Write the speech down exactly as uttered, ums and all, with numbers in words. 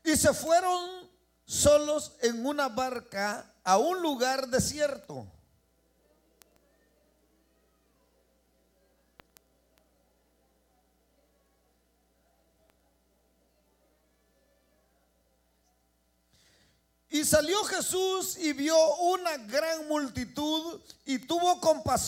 y se fueron solos en una barca a un lugar desierto. Y salió Jesús y vio una gran multitud y tuvo compasión